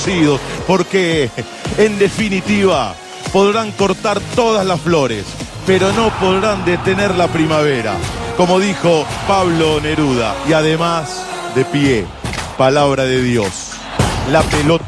porque en definitiva podrán cortar todas las flores, pero no podrán detener la primavera, como dijo Pablo Neruda. Y además, de pie, palabra de Dios, la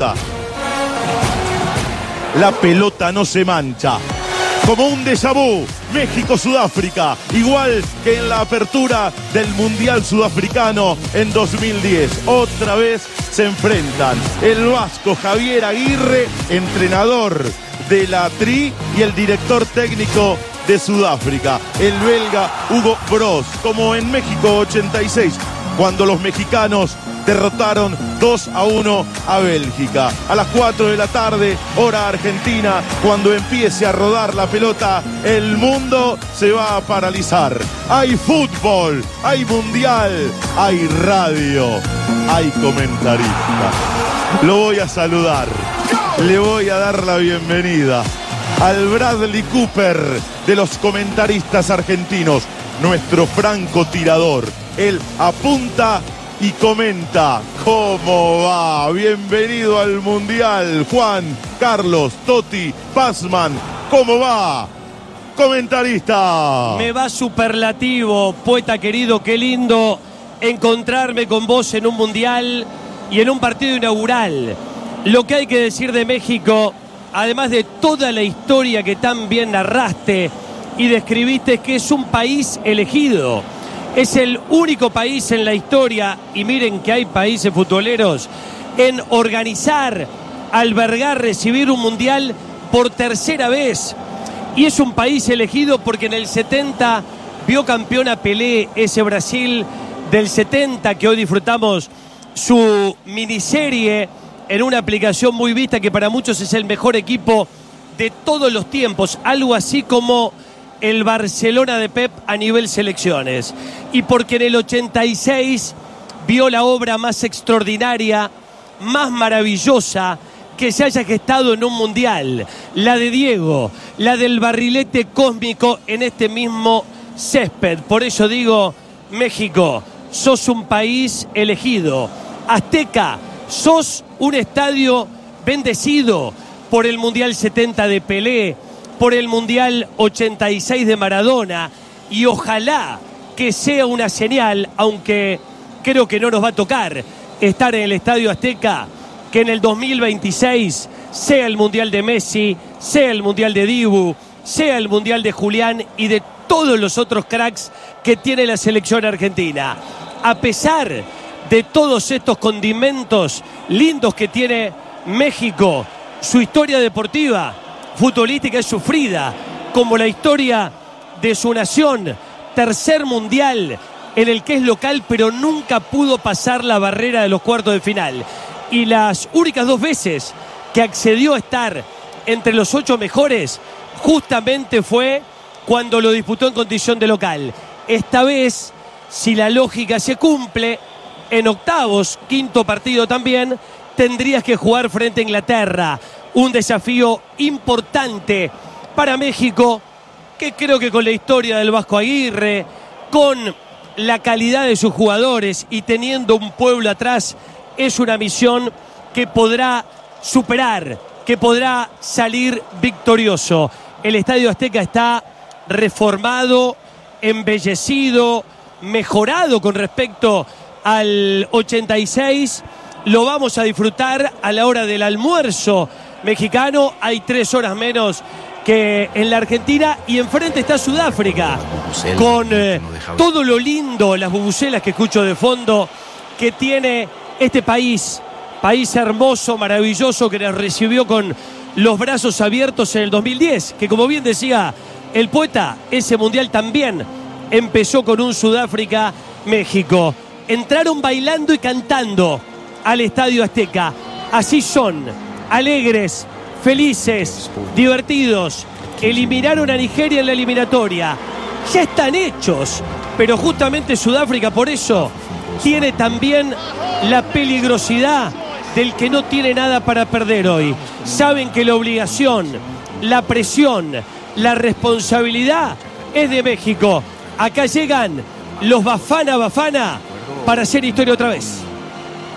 pelota no se mancha. Como un déjà vu, México-Sudáfrica, igual que en la apertura del Mundial Sudafricano en 2010. Otra vez se enfrentan el vasco Javier Aguirre, entrenador de la Tri, y el director técnico de Sudáfrica, el belga Hugo Broos, como en México 86, cuando los mexicanos derrotaron 2-1 a Bélgica. A las 4 de la tarde, hora argentina, cuando empiece a rodar la pelota, el mundo se va a paralizar. Hay fútbol, hay mundial, hay radio, hay comentarista. Lo voy a saludar, le voy a dar la bienvenida al Bradley Cooper de los comentaristas argentinos, nuestro francotirador. Él apunta y comenta. ¿Cómo va? Bienvenido al Mundial, Juan Carlos Totti Pazman. ¿Cómo va, comentarista? Me va superlativo, poeta querido, qué lindo encontrarme con vos en un Mundial y en un partido inaugural. Lo que hay que decir de México, además de toda la historia que tan bien narraste y describiste, es que es un país elegido. Es el único país en la historia, y miren que hay países futboleros, en organizar, albergar, recibir un mundial por tercera vez. Y es un país elegido porque en el 70 vio campeón a Pelé, ese Brasil del 70, que hoy disfrutamos su miniserie en una aplicación muy vista, que para muchos es el mejor equipo de todos los tiempos, algo así como el Barcelona de Pep a nivel selecciones. Y porque en el 86 vio la obra más extraordinaria, más maravillosa que se haya gestado en un mundial, la de Diego, la del barrilete cósmico en este mismo césped. Por eso digo, México, sos un país elegido. Azteca, sos un estadio bendecido por el Mundial 70 de Pelé, por el Mundial 86 de Maradona, y ojalá que sea una señal, aunque creo que no nos va a tocar estar en el Estadio Azteca, que en el 2026 sea el Mundial de Messi, sea el Mundial de Dibu, sea el Mundial de Julián y de todos los otros cracks que tiene la selección argentina. A pesar de todos estos condimentos lindos que tiene México, su historia deportiva, futbolística es sufrida, como la historia de su nación. Tercer mundial en el que es local, pero nunca pudo pasar la barrera de los cuartos de final. Y las únicas dos veces que accedió a estar entre los 8 mejores, justamente fue cuando lo disputó en condición de local. Esta vez, si la lógica se cumple, en octavos, quinto partido también, tendrías que jugar frente a Inglaterra. Un desafío importante para México, que creo que con la historia del Vasco Aguirre, con la calidad de sus jugadores y teniendo un pueblo atrás, es una misión que podrá superar, que podrá salir victorioso. El Estadio Azteca está reformado, embellecido, mejorado con respecto al 86. Lo vamos a disfrutar a la hora del almuerzo mexicano. Hay 3 horas menos que en la Argentina, y enfrente está Sudáfrica con todo lo lindo, las bubucelas que escucho de fondo, que tiene este país hermoso, maravilloso, que nos recibió con los brazos abiertos en el 2010, que como bien decía el poeta, ese mundial también empezó con un Sudáfrica-México. Entraron bailando y cantando al Estadio Azteca. Así son, alegres, felices, divertidos. Eliminaron a Nigeria en la eliminatoria. Ya están hechos, pero justamente Sudáfrica por eso tiene también la peligrosidad del que no tiene nada para perder hoy. Saben que la obligación, la presión, la responsabilidad es de México. Acá llegan los Bafana Bafana para hacer historia otra vez.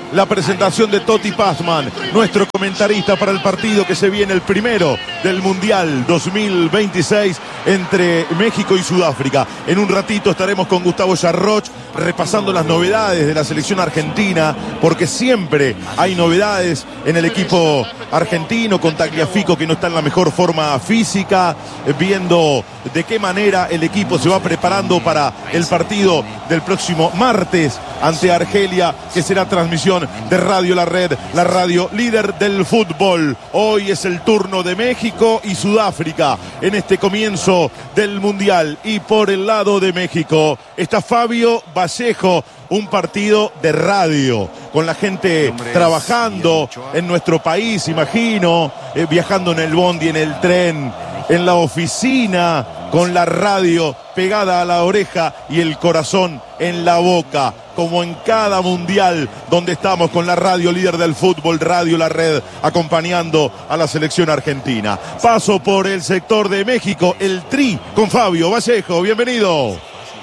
la presentación de Totti Pazman, nuestro comentarista para el partido que se viene, el primero del Mundial 2026 entre México y Sudáfrica. En un ratito estaremos con Gustavo Yarroch repasando las novedades de la selección argentina, porque siempre hay novedades en el equipo argentino, con Tagliafico que no está en la mejor forma física, viendo de qué manera el equipo se va preparando para el partido del próximo martes ante Argelia, que será transmisión de Radio La Red, la radio líder del fútbol. Hoy es el turno de México y Sudáfrica en este comienzo del Mundial. Y por el lado de México está Fabio Vallejo, un partido de radio, con la gente trabajando en nuestro país, imagino, viajando en el bondi, en el tren, en la oficina, con la radio pegada a la oreja y el corazón en la boca, como en cada mundial donde estamos con la radio líder del fútbol, Radio La Red, acompañando a la selección argentina. Paso por el sector de México, el Tri, con Fabio Vallejo. Bienvenido.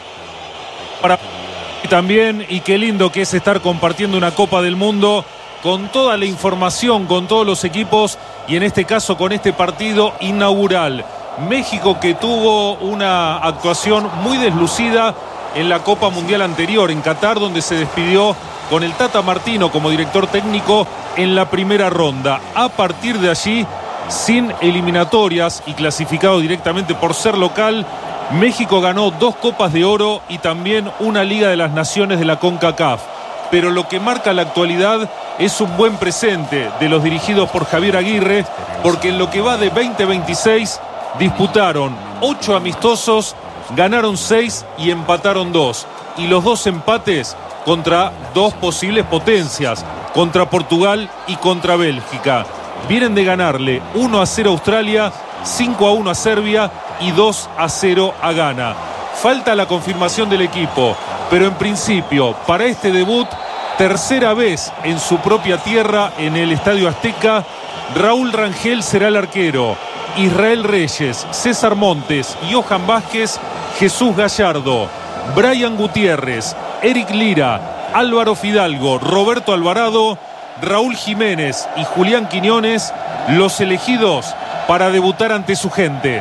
También, y qué lindo que es estar compartiendo una Copa del Mundo con toda la información, con todos los equipos, y en este caso con este partido inaugural. México, que tuvo una actuación muy deslucida en la Copa Mundial anterior en Qatar, donde se despidió con el Tata Martino como director técnico en la primera ronda. A partir de allí, sin eliminatorias y clasificado directamente por ser local, México ganó 2 Copas de Oro y también una Liga de las Naciones de la CONCACAF. Pero lo que marca la actualidad es un buen presente de los dirigidos por Javier Aguirre, porque en lo que va de 2026 disputaron 8 amistosos, ganaron 6 y empataron 2. Y los 2 empates contra 2 posibles potencias, contra Portugal y contra Bélgica. Vienen de ganarle 1-0 a Australia, 5-1 a Serbia y 2-0 a Ghana. Falta la confirmación del equipo, pero en principio, para este debut, tercera vez en su propia tierra, en el Estadio Azteca, Raúl Rangel será el arquero. Israel Reyes, César Montes, Johan Vázquez, Jesús Gallardo, Brian Gutiérrez, Eric Lira, Álvaro Fidalgo, Roberto Alvarado, Raúl Jiménez y Julián Quiñones, los elegidos para debutar ante su gente.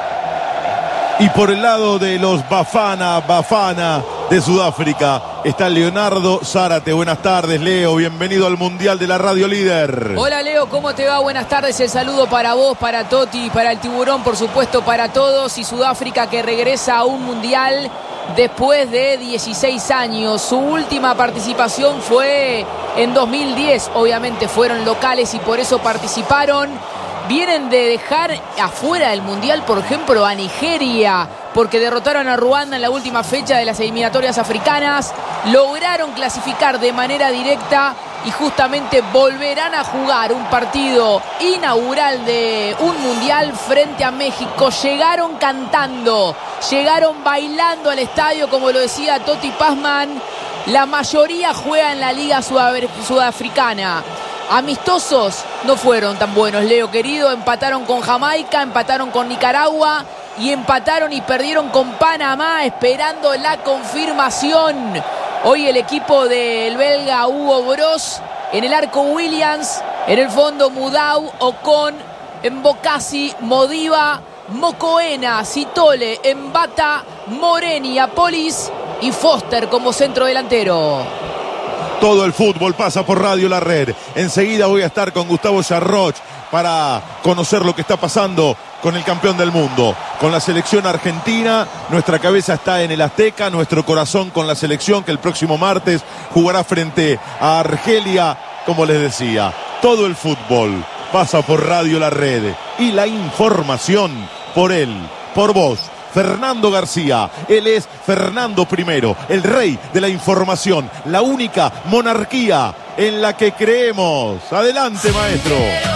Y por el lado de los Bafana de Sudáfrica está Leonardo Zárate. Buenas tardes, Leo. Bienvenido al Mundial de la Radio Líder. Hola, Leo. ¿Cómo te va? Buenas tardes. El saludo para vos, para Totti, para el Tiburón, por supuesto, para todos. Y Sudáfrica, que regresa a un Mundial después de 16 años. Su última participación fue en 2010. Obviamente fueron locales y por eso participaron. Vienen de dejar afuera del Mundial, por ejemplo, a Nigeria, porque derrotaron a Ruanda en la última fecha de las eliminatorias africanas. Lograron clasificar de manera directa y justamente volverán a jugar un partido inaugural de un Mundial frente a México. Llegaron cantando, llegaron bailando al estadio, como lo decía Totti Pazman. La mayoría juega en la Liga Sudafricana. Amistosos no fueron tan buenos, Leo querido. Empataron con Jamaica, empataron con Nicaragua y empataron y perdieron con Panamá, esperando la confirmación. Hoy el equipo del belga Hugo Broos, en el arco Williams, en el fondo Mudau, Ocon, Mbokasi, Modiba, Mokoena, Sitole, Mbata, Moreni, Apolis y Foster como centro delantero. Todo el fútbol pasa por Radio La Red. Enseguida voy a estar con Gustavo Yarroch para conocer lo que está pasando con el campeón del mundo, con la selección argentina. Nuestra cabeza está en el Azteca, nuestro corazón con la selección que el próximo martes jugará frente a Argelia. Como les decía, todo el fútbol pasa por Radio La Red y la información por él, por vos, Fernando García. Él es Fernando I, el rey de la información, la única monarquía en la que creemos. Adelante, maestro.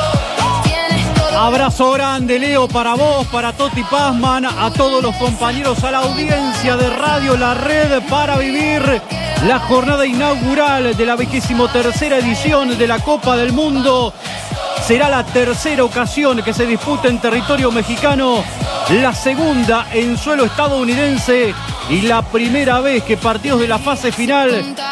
Abrazo grande, Leo, para vos, para Totti Pazman, a todos los compañeros, a la audiencia de Radio La Red, para vivir la jornada inaugural de la 23ª edición de la Copa del Mundo. Será la tercera ocasión que se disputa en territorio mexicano, la segunda en suelo estadounidense y la primera vez que partidos de la fase final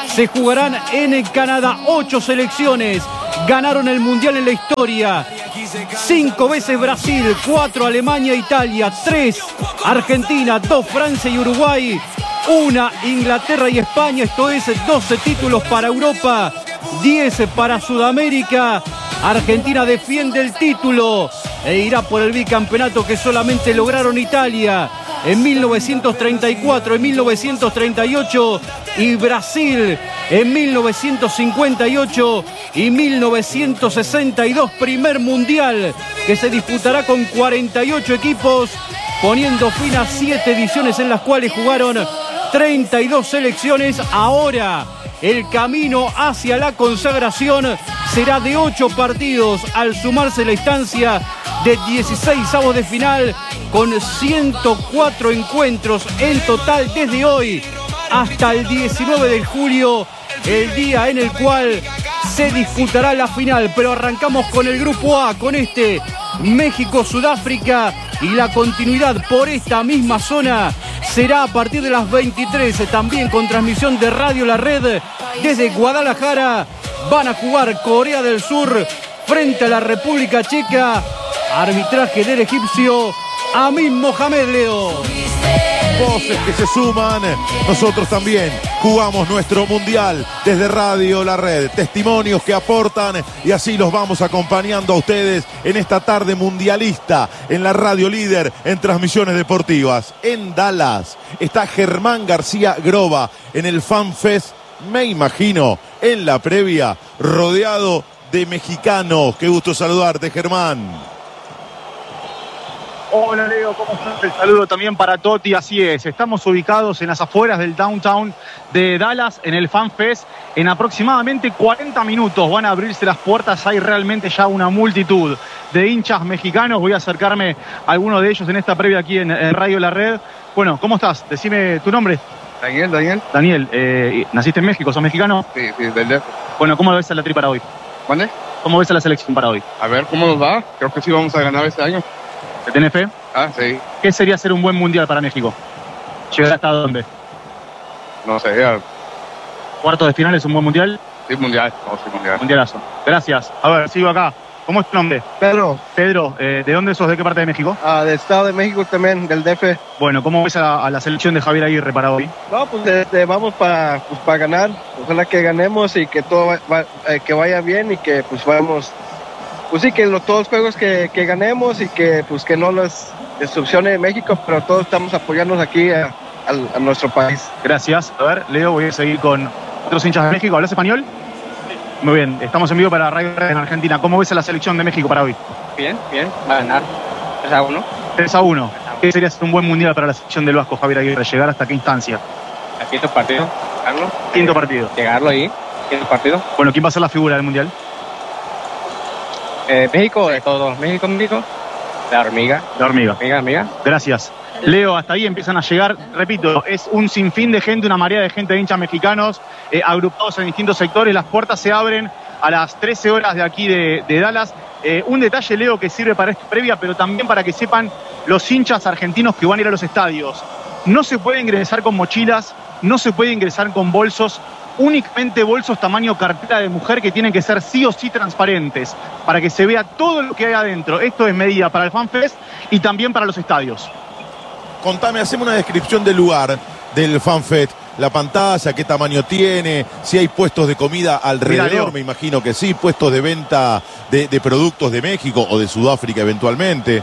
se jugarán en Canadá. 8 selecciones ganaron el Mundial en la historia. 5 veces Brasil, 4 Alemania, Italia, 3 Argentina, 2 Francia y Uruguay, 1 Inglaterra y España. Esto es 12 títulos para Europa, 10 para Sudamérica. Argentina defiende el título e irá por el bicampeonato que solamente lograron Italia en 1934, en 1938 y Brasil en 1958 y 1962. Primer mundial que se disputará con 48 equipos, poniendo fin a 7 ediciones en las cuales jugaron 32 selecciones. Ahora el camino hacia la consagración será de 8 partidos al sumarse la instancia de 16avos de final, con 104 encuentros en total desde hoy hasta el 19 de julio, el día en el cual se disputará la final. Pero arrancamos con el grupo A, con este México-Sudáfrica, y la continuidad por esta misma zona será a partir de las 23, también con transmisión de Radio La Red desde Guadalajara. Van a jugar Corea del Sur frente a la República Checa. Arbitraje del egipcio Amin Mohamed, Leo. Voces que se suman, nosotros también jugamos nuestro mundial desde Radio La Red, testimonios que aportan y así los vamos acompañando a ustedes en esta tarde mundialista en la Radio Líder en transmisiones deportivas. En Dallas está Germán García Groba en el Fan Fest, me imagino, en la previa, rodeado de mexicanos. Qué gusto saludarte, Germán. Hola Leo, ¿cómo estás? El saludo también para Toti, así es. Estamos ubicados en las afueras del downtown de Dallas, en el Fan Fest. En aproximadamente 40 minutos van a abrirse las puertas. Hay realmente ya una multitud de hinchas mexicanos. Voy a acercarme a alguno de ellos en esta previa aquí en Radio La Red. Bueno, ¿cómo estás? Decime tu nombre. Daniel. Daniel, ¿naciste en México? ¿Sos mexicano? Sí, del DF. Bueno, ¿cómo ves a la tri para hoy? ¿Mande? ¿Cómo ves a la selección para hoy? A ver cómo nos va. Creo que sí vamos a ganar este año. ¿Te tenés fe? Ah, sí. ¿Qué sería ser un buen mundial para México? ¿Llegar hasta dónde? No sé, ¿Cuartos de final es un buen mundial? sí, mundial. No, sí, mundial. Mundialazo. Gracias. A ver, sigo acá. ¿Cómo es tu nombre? Pedro, Pedro, ¿de dónde sos? ¿De qué parte de México? del Estado de México también, del DF. Bueno, ¿cómo ves a la selección de Javier Aguirre para hoy? No, pues vamos para ganar. Ojalá que ganemos y que todo que vaya bien y que pues vamos, pues sí, que todos los juegos que ganemos y que pues que no las destrucciones de México, pero todos estamos apoyándonos aquí a nuestro país. Gracias. A ver, Leo, voy a seguir con otros hinchas de México. ¿Hablas español? Muy bien, estamos en vivo para Radio Red en Argentina. ¿Cómo ves a la selección de México para hoy? Bien, va a ganar 3-1. 3-1. ¿Qué sería un buen mundial para la selección del Vasco, Javier Aguirre? ¿Llegar hasta qué instancia? El quinto partido, llegarlo. Quinto partido. Llegarlo ahí, quinto partido. Bueno, ¿quién va a ser la figura del mundial? México, de todos. México. La hormiga. La hormiga. Hormiga. Gracias. Leo, hasta ahí empiezan a llegar, repito, es un sinfín de gente, una marea de gente, de hinchas mexicanos, agrupados en distintos sectores. Las puertas se abren a las 13 horas de aquí de Dallas. Un detalle, Leo, que sirve para esta previa, pero también para que sepan los hinchas argentinos que van a ir a los estadios. No se puede ingresar con mochilas, no se puede ingresar con bolsos, únicamente bolsos tamaño cartera de mujer que tienen que ser sí o sí transparentes, para que se vea todo lo que hay adentro. Esto es medida para el Fan Fest y también para los estadios. Contame, haceme una descripción del lugar del Fan Fest. La pantalla, qué tamaño tiene, si hay puestos de comida alrededor. Leo, me imagino que sí, puestos de venta de productos de México o de Sudáfrica eventualmente.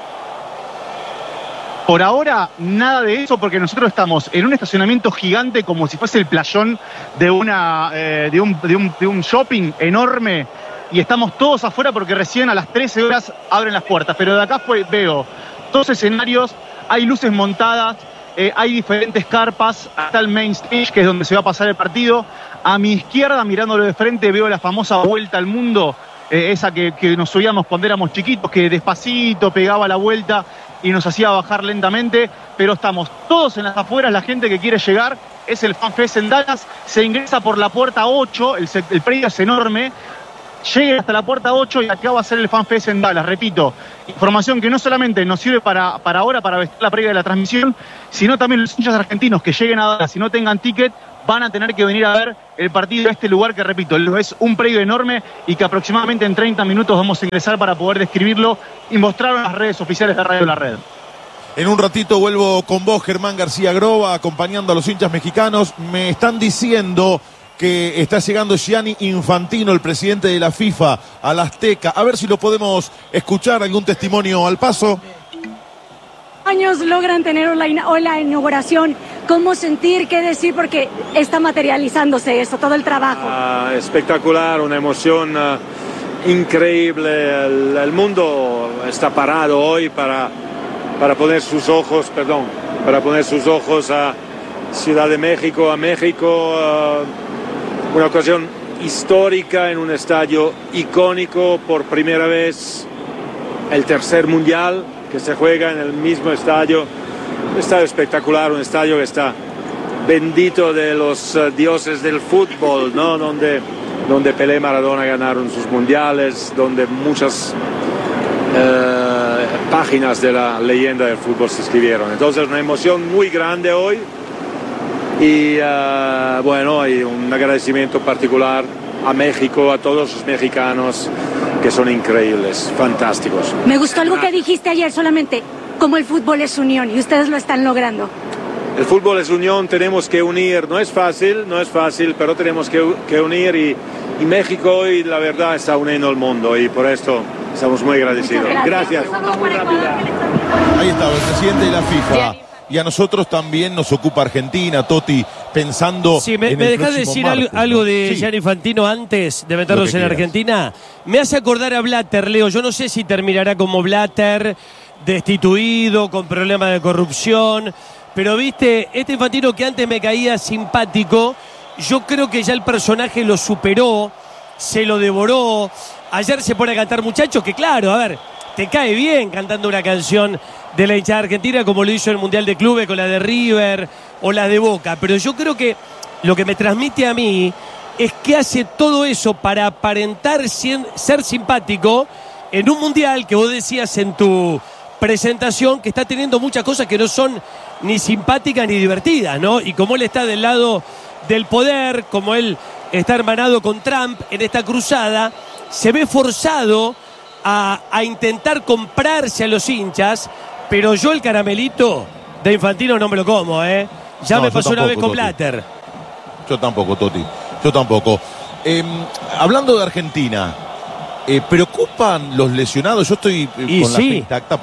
Por ahora, nada de eso, porque nosotros estamos en un estacionamiento gigante como si fuese el playón de un shopping enorme, y estamos todos afuera porque recién a las 13 horas abren las puertas. Pero de acá veo dos escenarios, hay luces montadas, hay diferentes carpas, hasta el main stage, que es donde se va a pasar el partido. A mi izquierda, mirándolo de frente, veo la famosa Vuelta al Mundo, esa que nos subíamos cuando éramos chiquitos, que despacito pegaba la vuelta y nos hacía bajar lentamente. Pero estamos todos en las afueras, la gente que quiere llegar. Es el Fan Fest en Dallas, se ingresa por la puerta 8, el predio es enorme. Lleguen hasta la puerta 8 y acá va a ser el Fan Fest en Dallas. Repito, información que no solamente nos sirve para ahora, para vestir la previa de la transmisión, sino también los hinchas argentinos que lleguen a Dallas y no tengan ticket, van a tener que venir a ver el partido de este lugar que, repito, es un predio enorme y que aproximadamente en 30 minutos vamos a ingresar para poder describirlo y mostrarlo en las redes oficiales de Radio La Red. En un ratito vuelvo con vos, Germán García Groba, acompañando a los hinchas mexicanos. Me están diciendo que está llegando Gianni Infantino, el presidente de la FIFA, a la Azteca. A ver si lo podemos escuchar, algún testimonio al paso. Años logran tener hoy la inauguración. ¿Cómo sentir, qué decir? Porque está materializándose eso, todo el trabajo. Espectacular, una emoción increíble. El mundo está parado hoy para poner sus ojos, a Ciudad de México, a México. Una ocasión histórica en un estadio icónico, por primera vez el tercer mundial que se juega en el mismo estadio. Un estadio espectacular, un estadio que está bendito de los dioses del fútbol, ¿no? Donde Pelé y Maradona ganaron sus mundiales, donde muchas páginas de la leyenda del fútbol se escribieron. Entonces, una emoción muy grande hoy y hay un agradecimiento particular a México, a todos los mexicanos que son increíbles, fantásticos. Me gustó algo que dijiste ayer, solamente como el fútbol es unión y ustedes lo están logrando. El fútbol es unión, tenemos que unir, no es fácil, pero tenemos que unir y México hoy la verdad está uniendo al mundo y por esto estamos muy agradecidos. Gracias. Ahí estaba el presidente de la FIFA. Y a nosotros también nos ocupa Argentina, Toti, pensando sí, me en el dejás decir martes, algo ¿no? de Gianni Infantino antes de meternos en Argentina. Me hace acordar a Blatter, Leo. Yo no sé si terminará como Blatter, destituido, con problemas de corrupción. Pero viste, este Infantino que antes me caía simpático, yo creo que ya el personaje lo superó, se lo devoró. Ayer se pone a cantar, muchachos, que claro, a ver, te cae bien cantando una canción de la hinchada argentina como lo hizo el Mundial de Clubes con la de River o la de Boca. Pero yo creo que lo que me transmite a mí es que hace todo eso para aparentar ser simpático en un Mundial que vos decías en tu presentación que está teniendo muchas cosas que no son ni simpáticas ni divertidas, ¿no? Y como él está del lado del poder, como él está hermanado con Trump en esta cruzada, se ve forzado a intentar comprarse a los hinchas. Pero yo el caramelito de Infantino no me lo como, ¿eh? Ya me pasó una vez con Blatter. Yo tampoco, Toti. Yo tampoco. Hablando de Argentina, ¿preocupan los lesionados? Yo estoy con la fe intacta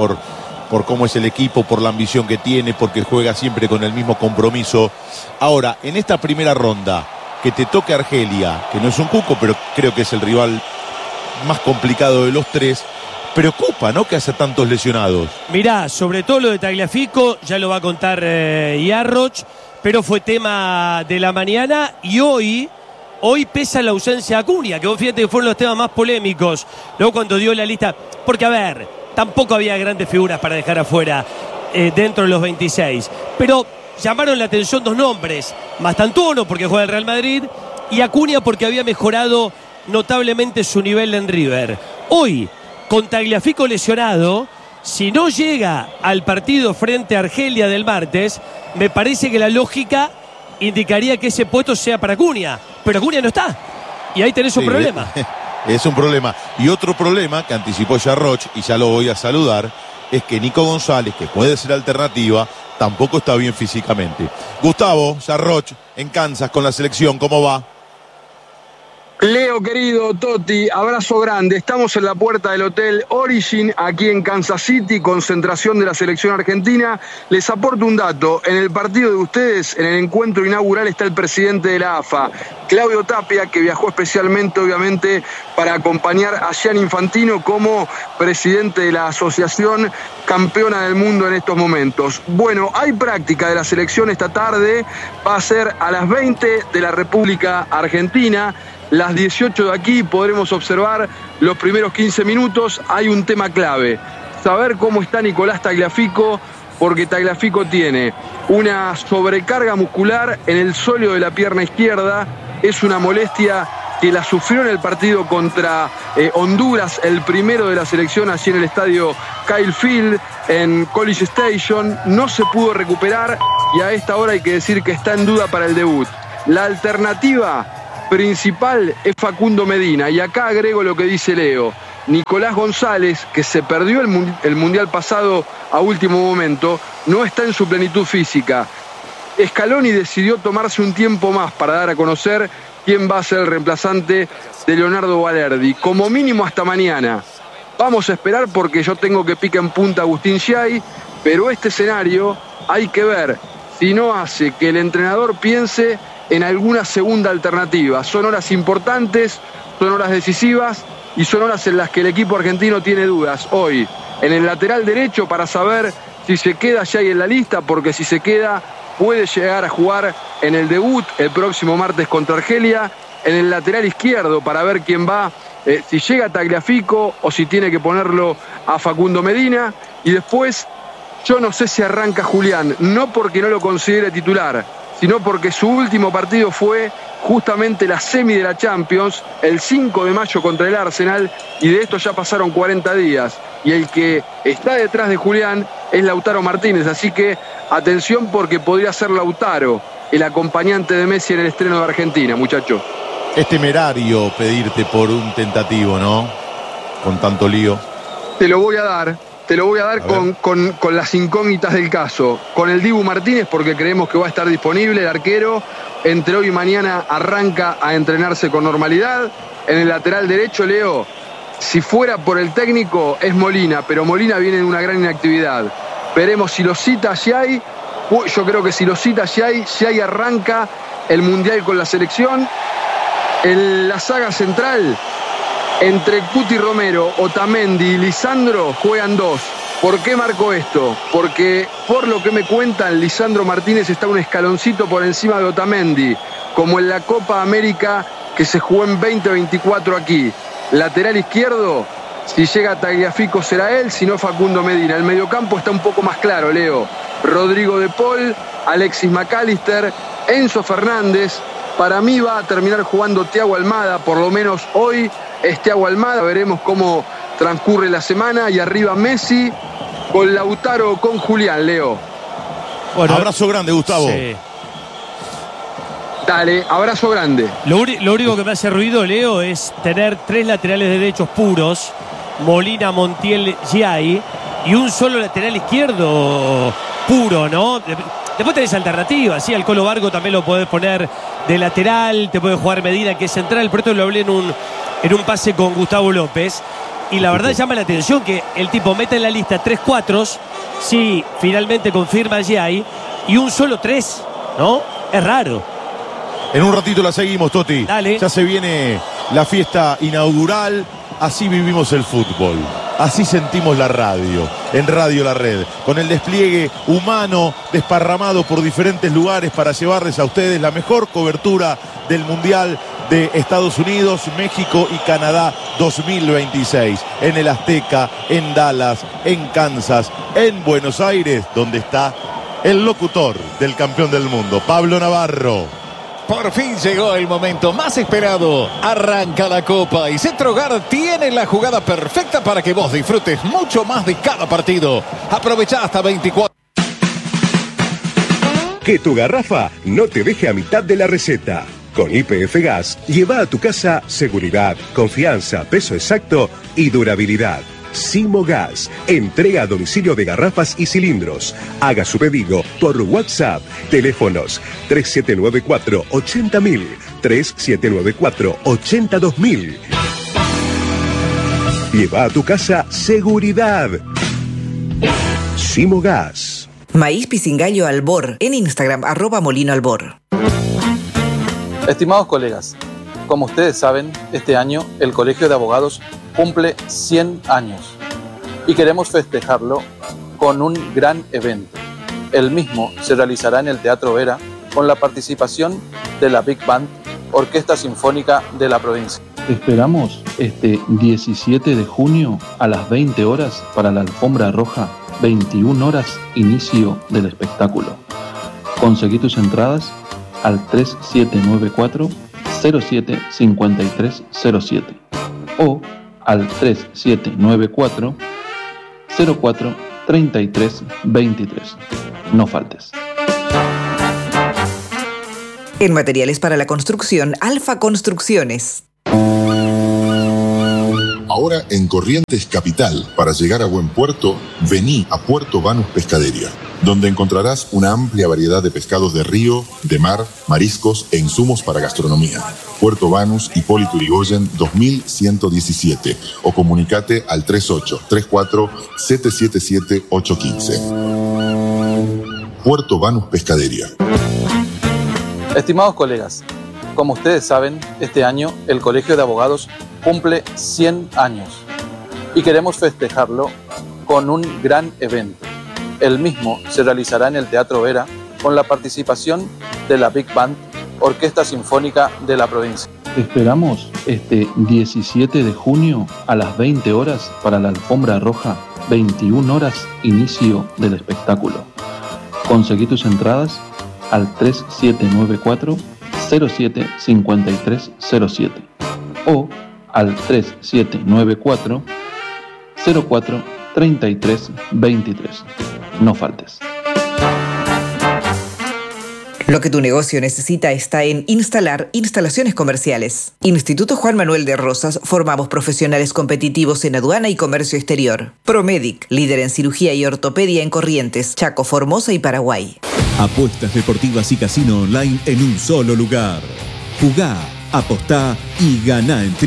por cómo es el equipo, por la ambición que tiene, porque juega siempre con el mismo compromiso. Ahora, en esta primera ronda, que te toque Argelia, que no es un cuco, pero creo que es el rival más complicado de los tres, preocupa, ¿no?, que hace tantos lesionados. Mirá, sobre todo lo de Tagliafico, ya lo va a contar Yarroch, pero fue tema de la mañana y hoy pesa la ausencia de Acuña, que vos fíjate que fueron los temas más polémicos, luego cuando dio la lista, porque a ver, tampoco había grandes figuras para dejar afuera dentro de los 26, pero llamaron la atención dos nombres, Mastantuono porque juega el Real Madrid y Acuña porque había mejorado notablemente su nivel en River. Hoy, con Tagliafico lesionado, si no llega al partido frente a Argelia del martes, me parece que la lógica indicaría que ese puesto sea para Acuña, pero Acuña no está, y ahí tenés un problema. Es un problema. Y otro problema que anticipó Yarroch, y ya lo voy a saludar, es que Nico González, que puede ser alternativa, tampoco está bien físicamente. Gustavo Yarroch, en Kansas con la selección, ¿cómo va? Leo, querido, Toti, abrazo grande. Estamos en la puerta del Hotel Origin, aquí en Kansas City, concentración de la selección argentina. Les aporto un dato. En el partido de ustedes, en el encuentro inaugural, está el presidente de la AFA, Claudio Tapia, que viajó especialmente, obviamente, para acompañar a Gianni Infantino como presidente de la asociación campeona del mundo en estos momentos. Bueno, hay práctica de la selección esta tarde. Va a ser a las 20 de la República Argentina. Las 18 de aquí podremos observar los primeros 15 minutos. Hay un tema clave, saber cómo está Nicolás Tagliafico, porque Tagliafico tiene una sobrecarga muscular en el sóleo de la pierna izquierda. Es una molestia que la sufrió en el partido contra Honduras, el primero de la selección, allí en el estadio Kyle Field, en College Station. No se pudo recuperar y a esta hora hay que decir que está en duda para el debut. La alternativa principal es Facundo Medina, y acá agrego lo que dice Leo. Nicolás González, que se perdió el Mundial pasado a último momento, no está en su plenitud física. Scaloni decidió tomarse un tiempo más para dar a conocer quién va a ser el reemplazante de Leonardo Balerdi, como mínimo hasta mañana. Vamos a esperar porque yo tengo que pica en punta a Agustín Giai, pero este escenario hay que ver si no hace que el entrenador piense en alguna segunda alternativa. Son horas importantes, son horas decisivas y son horas en las que el equipo argentino tiene dudas. Hoy, en el lateral derecho, para saber si se queda Giai en la lista, porque si se queda puede llegar a jugar en el debut el próximo martes contra Argelia. En el lateral izquierdo, para ver quién va, si llega Tagliafico o si tiene que ponerlo a Facundo Medina. Y después, yo no sé si arranca Julián, no porque no lo considere titular, sino porque su último partido fue justamente la semi de la Champions, el 5 de mayo contra el Arsenal, y de esto ya pasaron 40 días. Y el que está detrás de Julián es Lautaro Martínez, así que atención porque podría ser Lautaro el acompañante de Messi en el estreno de Argentina, muchachos. Es temerario pedirte por un tentativo, ¿no? Con tanto lío. Te lo voy a dar con las incógnitas del caso. Con el Dibu Martínez, porque creemos que va a estar disponible, el arquero. Entre hoy y mañana arranca a entrenarse con normalidad. En el lateral derecho, Leo, si fuera por el técnico, es Molina, pero Molina viene de una gran inactividad. Veremos si lo cita Giai. Yo creo que si lo cita Giai arranca el Mundial con la selección. En la saga central, entre Cuti Romero, Otamendi y Lisandro, juegan dos. ¿Por qué marco esto? Porque, por lo que me cuentan, Lisandro Martínez está un escaloncito por encima de Otamendi, como en la Copa América que se jugó en 2024 aquí. Lateral izquierdo, si llega Tagliafico será él, si no Facundo Medina. El mediocampo está un poco más claro, Leo. Rodrigo de Paul, Alexis McAllister, Enzo Fernández. Para mí va a terminar jugando Thiago Almada, por lo menos hoy es Thiago Almada. Veremos cómo transcurre la semana. Y arriba Messi, con Lautaro o con Julián, Leo. Bueno, abrazo grande, Gustavo. Sí. Dale, abrazo grande. Lo único que me hace ruido, Leo, es tener 3 laterales derechos puros, Molina, Montiel, Giai, y un solo lateral izquierdo puro, ¿no? Después tenés alternativas, sí, al Colo Vargo también lo podés poner de lateral, te puede jugar Medina, que es central, pero esto lo hablé en un pase con Gustavo López, y la verdad llama la atención que el tipo mete en la lista 3 4s, sí, finalmente confirma Giai, y un solo 3, ¿no? Es raro. En un ratito la seguimos, Toti. Dale. Ya se viene la fiesta inaugural. Así vivimos el fútbol. Así sentimos la radio. En Radio La Red. Con el despliegue humano desparramado por diferentes lugares para llevarles a ustedes la mejor cobertura del Mundial de Estados Unidos, México y Canadá 2026. En el Azteca, en Dallas, en Kansas, en Buenos Aires, donde está el locutor del campeón del mundo, Pablo Navarro. Por fin llegó el momento más esperado. Arranca la Copa y Centrogar tiene la jugada perfecta para que vos disfrutes mucho más de cada partido. Aprovecha hasta 24. Que tu garrafa no te deje a mitad de la receta. Con YPF Gas, lleva a tu casa seguridad, confianza, peso exacto y durabilidad. Simo Gas, entrega a domicilio de garrafas y cilindros. Haga su pedido por WhatsApp. Teléfonos 3794-80000, 3794-82000. Lleva a tu casa seguridad. Simo Gas. Maíz Pisingallo Albor, en Instagram, @molinoalbor. Estimados colegas, como ustedes saben, este año el Colegio de Abogados cumple 100 años y queremos festejarlo con un gran evento. El mismo se realizará en el Teatro Vera con la participación de la Big Band, Orquesta Sinfónica de la provincia. Te esperamos este 17 de junio a las 20 horas para la alfombra roja, 21 horas inicio del espectáculo. Conseguí tus entradas al 3794-075307 o al 3794-043323. No faltes. En materiales para la construcción, Alfa Construcciones. Ahora en Corrientes Capital, para llegar a buen puerto, vení a Puerto Banús Pescadería, donde encontrarás una amplia variedad de pescados de río, de mar, mariscos e insumos para gastronomía. Puerto Banús, Hipólito Yrigoyen, 2117, o comunicate al 3834-777-815. Puerto Banús Pescadería. Estimados colegas, como ustedes saben, este año el Colegio de Abogados cumple 100 años y queremos festejarlo con un gran evento. El mismo se realizará en el Teatro Vera con la participación de la Big Band, Orquesta Sinfónica de la provincia. Te esperamos este 17 de junio a las 20 horas para la Alfombra Roja, 21 horas inicio del espectáculo. Conseguí tus entradas al 3794-075307 o al 3794-043323. No faltes. Lo que tu negocio necesita está en Instalar Instalaciones Comerciales. Instituto Juan Manuel de Rosas, formamos profesionales competitivos en aduana y comercio exterior. Promedic, líder en cirugía y ortopedia en Corrientes, Chaco, Formosa y Paraguay. Apuestas deportivas y casino online en un solo lugar. Jugá, apostá y ganá en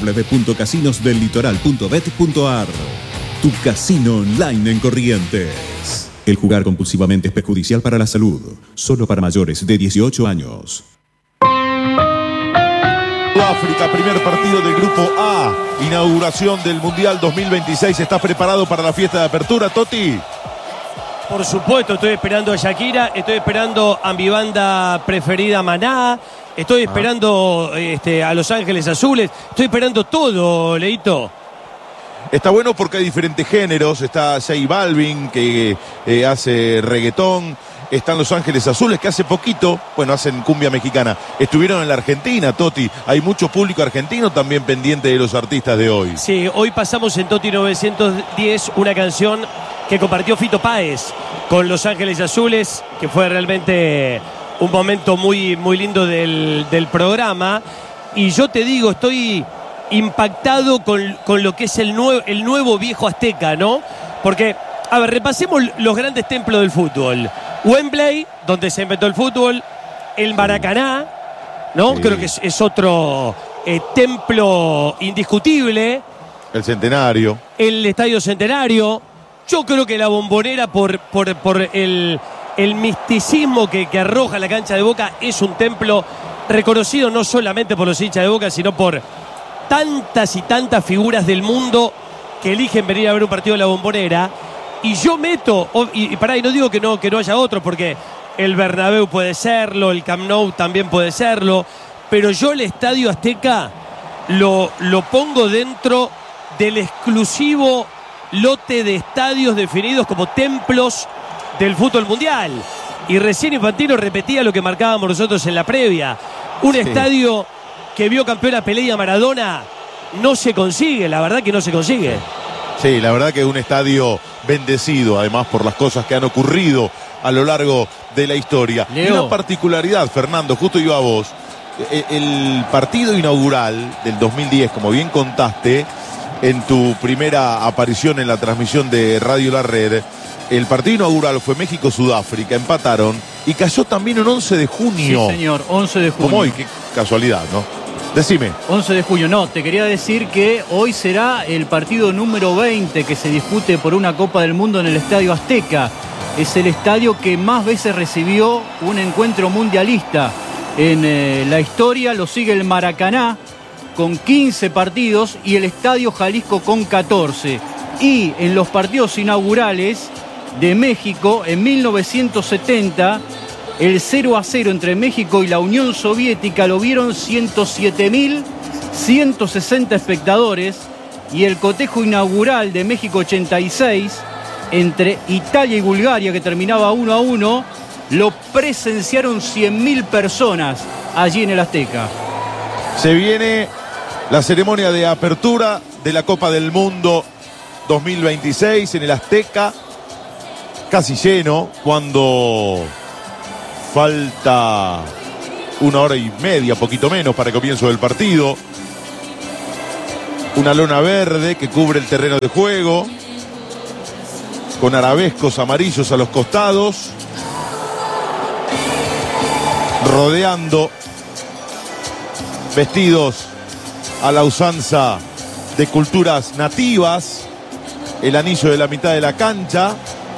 www.casinosdellitoral.bet.ar. Tu casino online en Corrientes. El jugar compulsivamente es perjudicial para la salud. Solo para mayores de 18 años. Sudáfrica, primer partido del Grupo A. Inauguración del Mundial 2026. ¿Estás preparado para la fiesta de apertura, Toti? Por supuesto, estoy esperando a Shakira, estoy esperando a mi banda preferida Maná, estoy esperando a Los Ángeles Azules, estoy esperando todo, Leito. Está bueno porque hay diferentes géneros. Está J Balvin, que hace reggaetón. Están Los Ángeles Azules, que hace poquito, hacen cumbia mexicana. Estuvieron en la Argentina, Toti. Hay mucho público argentino también pendiente de los artistas de hoy. Sí, hoy pasamos en Toti 910 una canción que compartió Fito Páez con Los Ángeles Azules, que fue realmente un momento muy, muy lindo del programa. Y yo te digo, estoy impactado con lo que es el nuevo viejo Azteca, ¿no? Porque, a ver, repasemos los grandes templos del fútbol. Wembley, donde se inventó el fútbol. El Maracaná, ¿no? Sí. Creo que es otro templo indiscutible. El Centenario. El Estadio Centenario. Yo creo que la Bombonera, por el misticismo que arroja la cancha de Boca, es un templo reconocido no solamente por los hinchas de Boca, sino por tantas y tantas figuras del mundo que eligen venir a ver un partido de la Bombonera. Y yo meto, y no digo que no haya otro, porque el Bernabéu puede serlo, el Camp Nou también puede serlo, pero yo el Estadio Azteca lo pongo dentro del exclusivo lote de estadios definidos como templos del fútbol mundial. Y recién Infantino repetía lo que marcábamos nosotros en la previa. Un estadio que vio campeón a Pelé y a Maradona no se consigue, la verdad que no se consigue. Sí, la verdad que es un estadio bendecido, además por las cosas que han ocurrido a lo largo de la historia. Leo. Y una particularidad, Fernando, justo iba a vos. El partido inaugural del 2010, como bien contaste en tu primera aparición en la transmisión de Radio La Red, el partido inaugural fue México-Sudáfrica, empataron y cayó también un 11 de junio. Sí, señor, 11 de junio. Como hoy, qué casualidad, ¿no? Decime. 11 de junio, no, te quería decir que hoy será el partido número 20 que se dispute por una Copa del Mundo en el Estadio Azteca. Es el estadio que más veces recibió un encuentro mundialista en la historia. Lo sigue el Maracaná con 15 partidos y el Estadio Jalisco con 14. Y en los partidos inaugurales de México, en 1970... el 0-0 entre México y la Unión Soviética lo vieron 107.160 espectadores, y el cotejo inaugural de México 86 entre Italia y Bulgaria, que terminaba 1-1, lo presenciaron 100.000 personas allí en el Azteca. Se viene la ceremonia de apertura de la Copa del Mundo 2026 en el Azteca, casi lleno, cuando falta 1 hora y media, poquito menos, para el comienzo del partido. Una lona verde que cubre el terreno de juego, con arabescos amarillos a los costados, rodeando, vestidos a la usanza de culturas nativas, el anillo de la mitad de la cancha.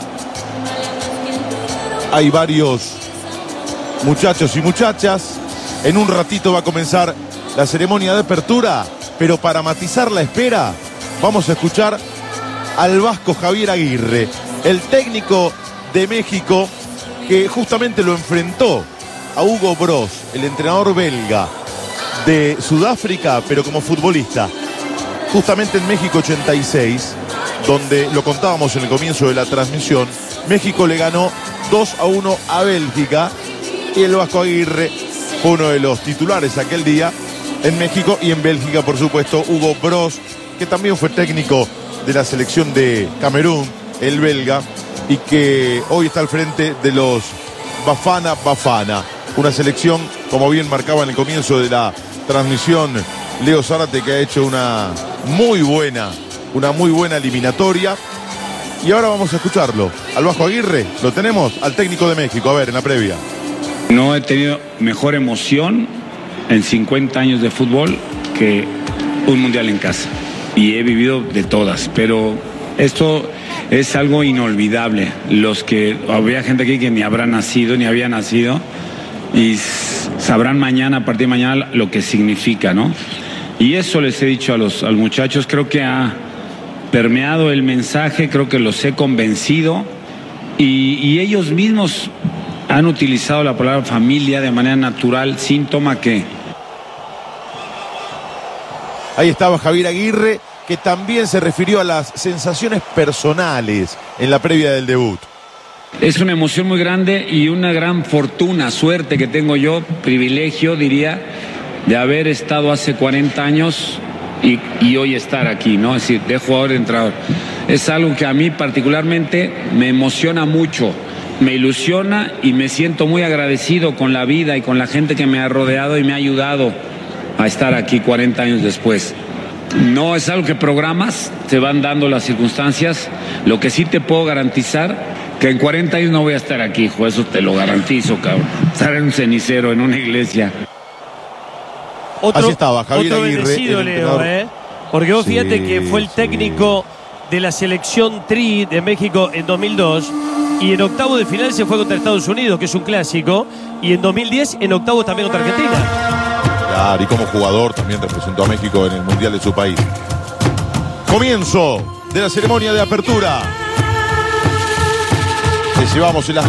Hay varios muchachos y muchachas. En un ratito va a comenzar la ceremonia de apertura, pero para matizar la espera vamos a escuchar al vasco Javier Aguirre, el técnico de México, que justamente lo enfrentó a Hugo Broz, el entrenador belga de Sudáfrica, pero como futbolista. Justamente en México 86, donde lo contábamos en el comienzo de la transmisión, México le ganó 2-1 a Bélgica, y el vasco Aguirre fue uno de los titulares aquel día en México. Y en Bélgica, por supuesto, Hugo Broz, que también fue técnico de la selección de Camerún, el belga, y que hoy está al frente de los Bafana Bafana, una selección, como bien marcaba en el comienzo de la transmisión Leo Zárate, que ha hecho una muy buena eliminatoria. Y ahora vamos a escucharlo al vasco Aguirre. Lo tenemos al técnico de México, a ver, en la previa. No he tenido mejor emoción en 50 años de fútbol que un mundial en casa. Y he vivido de todas, pero esto es algo inolvidable. Había gente aquí que ni habrá nacido, ni había nacido, y sabrán mañana, a partir de mañana, lo que significa, ¿no? Y eso les he dicho a los muchachos, creo que ha permeado el mensaje, creo que los he convencido, y ellos mismos han utilizado la palabra familia de manera natural, síntoma que... Ahí estaba Javier Aguirre, que también se refirió a las sensaciones personales en la previa del debut. Es una emoción muy grande y una gran fortuna, suerte que tengo yo, privilegio, diría, de haber estado hace 40 años y hoy estar aquí, ¿no? Es decir, de jugador de entrenador. Es algo que a mí particularmente me emociona mucho, me ilusiona y me siento muy agradecido con la vida y con la gente que me ha rodeado y me ha ayudado a estar aquí 40 años después. No es algo que programas, se van dando las circunstancias. Lo que sí te puedo garantizar, que en 40 años no voy a estar aquí, hijo, eso te lo garantizo, cabrón. Estar en un cenicero, en una iglesia. Así estaba Javier Aguirre, bendecido, Leo, porque vos fíjate que fue el técnico de la selección Tri de México en 2002, y en octavo de final se fue contra Estados Unidos, que es un clásico, y en 2010 en octavo también contra Argentina. Claro, y como jugador también representó a México en el Mundial de su país. Comienzo de la ceremonia de apertura. Les llevamos en las